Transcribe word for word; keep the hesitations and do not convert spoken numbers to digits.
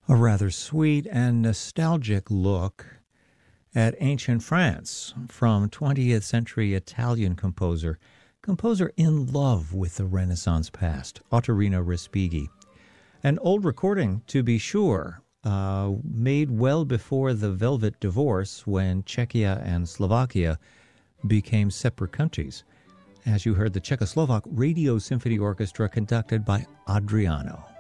A rather sweet and nostalgic look at ancient France from twentieth century Italian composer, composer in love with the Renaissance past, Ottorino Respighi. An old recording, to be sure, uh, made well before the Velvet Divorce when Czechia and Slovakia became separate countries. As you heard, the Czechoslovak Radio Symphony Orchestra conducted by Adriano.